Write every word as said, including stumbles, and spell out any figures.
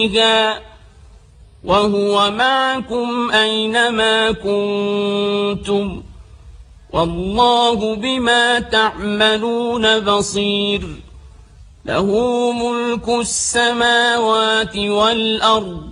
وهو معكم أينما كنتم والله بما تعملون بصير له ملك السماوات والأرض